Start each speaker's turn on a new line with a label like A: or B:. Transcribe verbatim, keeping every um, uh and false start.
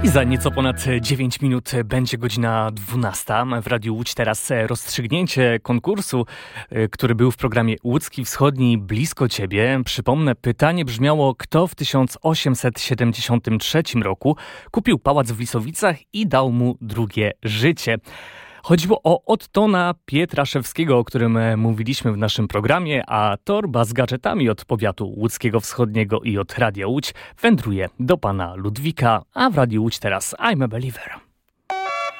A: I za nieco ponad dziewięć minut będzie godzina dwunasta. W Radiu Łódź teraz rozstrzygnięcie konkursu, który był w programie Łódzki Wschodni Blisko Ciebie. Przypomnę, pytanie brzmiało, kto w tysiąc osiemset siedemdziesiątym trzecim roku kupił pałac w Lisowicach i dał mu drugie życie. Chodziło o Ottona Pietraszewskiego, o którym mówiliśmy w naszym programie, a torba z gadżetami od powiatu łódzkiego wschodniego i od Radia Łódź wędruje do pana Ludwika, a w Radiu Łódź teraz I'm a Believer.